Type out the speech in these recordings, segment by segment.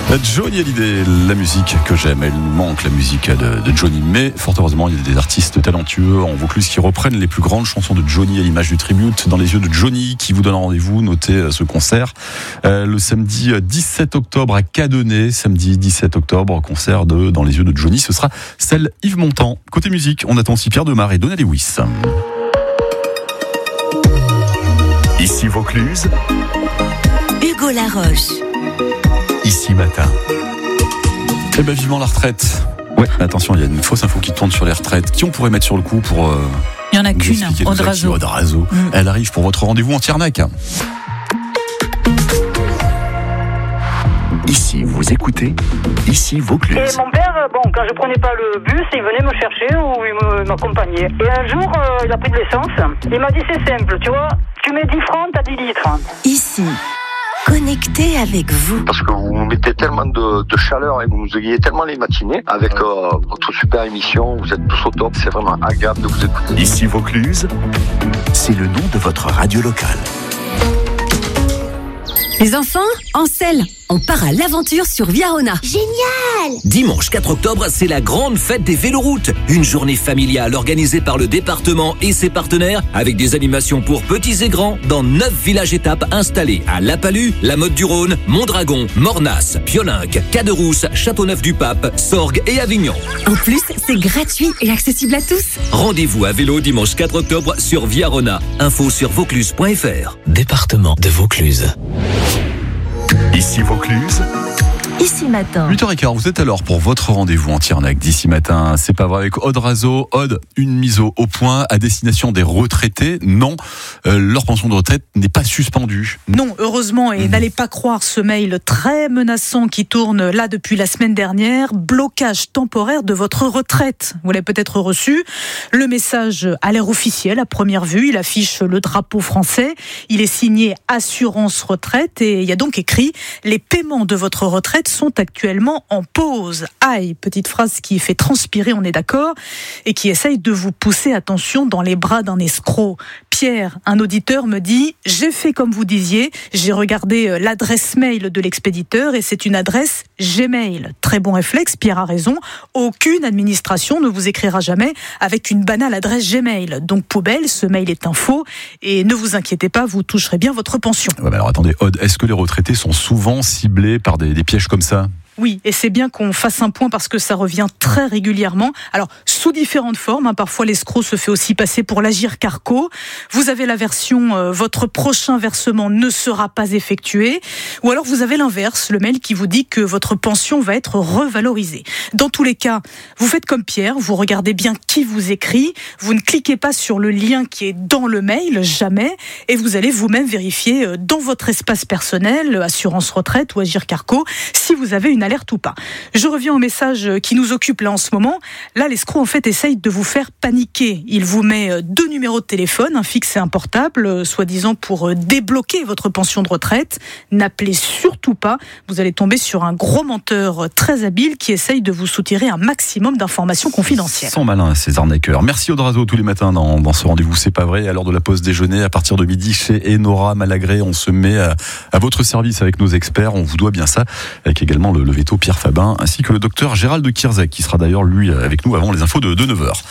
Johnny Hallyday, la musique que j'aime. Elle nous manque, la musique de Johnny. Mais fort heureusement, il y a des artistes talentueux en Vaucluse qui reprennent les plus grandes chansons de Johnny à l'image du tribute Dans les yeux de Johnny qui vous donne rendez-vous. Notez ce concert le samedi 17 octobre à Cadenet. Samedi 17 octobre, concert de Dans les yeux de Johnny. Ce sera celle Yves Montand. Côté musique, on attend aussi Pierre Demar et Donna Lewis. Ici Vaucluse, Hugo Laroche. Ici Matin. Eh ben vivement la retraite. Ouais, attention, il y a une fausse info qui tourne sur les retraites. Qui on pourrait mettre sur le coup pour il y en a qu'une, Aude Razo. Elle arrive pour votre rendez-vous en Tiernac. Ici vous écoutez, ici Vaucluse. Et mon père, quand je prenais pas le bus, il venait me chercher ou il m'accompagnait. Et un jour, il a pris de l'essence. Il m'a dit c'est simple, tu vois, tu mets 10 francs, t'as 10 litres. Ici, connecté avec vous. Parce que vous nous mettez tellement de chaleur et vous nous égayez tellement les matinées avec votre super émission, vous êtes tous au top, c'est vraiment agréable de vous écouter. Ici Vaucluse, c'est le nom de votre radio locale. Les enfants, en selle, on part à l'aventure sur Viarona. Génial! Dimanche 4 octobre, c'est la grande fête des véloroutes. Une journée familiale organisée par le département et ses partenaires avec des animations pour petits et grands dans 9 villages-étapes installés à La Palue, La Motte-du-Rhône, Mondragon, Mornas, Piolinque, Caderousse, Châteauneuf-du-Pape, Sorgues et Avignon. En plus, c'est gratuit et accessible à tous. Rendez-vous à vélo dimanche 4 octobre sur Viarona. Info sur vaucluse.fr. Département de Vaucluse. Ici Vaucluse, Ici Matin. 8h15, vous êtes alors pour votre rendez-vous en Tiernac d'ici matin. C'est pas vrai avec Aude Razo. Aude, une mise au point à destination des retraités. Non, leur pension de retraite n'est pas suspendue. Non, heureusement, et n'allez pas croire ce mail très menaçant qui tourne là depuis la semaine dernière. Blocage temporaire de votre retraite. Vous l'avez peut-être reçu. Le message a l'air officiel à première vue. Il affiche le drapeau français. Il est signé Assurance Retraite et il y a donc écrit « Les paiements de votre retraite sont actuellement en pause ». Aïe, petite phrase qui fait transpirer, on est d'accord, et qui essaye de vous pousser, attention, dans les bras d'un escroc. Pierre, un auditeur, me dit « J'ai fait comme vous disiez, j'ai regardé l'adresse mail de l'expéditeur et c'est une adresse Gmail ». Très bon réflexe, Pierre a raison. Aucune administration ne vous écrira jamais avec une banale adresse Gmail. Donc poubelle, ce mail est un faux et ne vous inquiétez pas, vous toucherez bien votre pension. Ouais, mais alors attendez, Aude, est-ce que les retraités sont souvent ciblés par des pièges comme ça ? Oui, et c'est bien qu'on fasse un point parce que ça revient très régulièrement. Alors, sous différentes formes, parfois l'escroc se fait aussi passer pour l'Agir Carco. Vous avez la version « Votre prochain versement ne sera pas effectué » ou alors vous avez l'inverse, le mail qui vous dit que votre pension va être revalorisée. Dans tous les cas, vous faites comme Pierre, vous regardez bien qui vous écrit, vous ne cliquez pas sur le lien qui est dans le mail, jamais, et vous allez vous-même vérifier dans votre espace personnel, Assurance Retraite ou Agir Carco, si vous avez une alerte ou pas. Je reviens au message qui nous occupe là en ce moment. Là, l'escroc en fait essaye de vous faire paniquer. Il vous met 2 numéros de téléphone, un fixe et un portable, soi-disant pour débloquer votre pension de retraite. N'appelez surtout pas. Vous allez tomber sur un gros menteur très habile qui essaye de vous soutirer un maximum d'informations confidentielles. Sans malin, ces arnaqueurs. Merci Aude Razo tous les matins dans ce rendez-vous. C'est pas vrai. À l'heure de la pause déjeuner, à partir de midi, chez Enora Malagré, on se met à votre service avec nos experts. On vous doit bien ça. Avec également le veto Pierre Fabin, ainsi que le docteur Gérald de Kirzek, qui sera d'ailleurs lui avec nous avant les infos de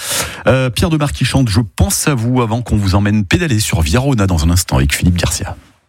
9h. Pierre Demar qui chante « Je pense à vous » avant qu'on vous emmène pédaler sur Viarona dans un instant avec Philippe Garcia.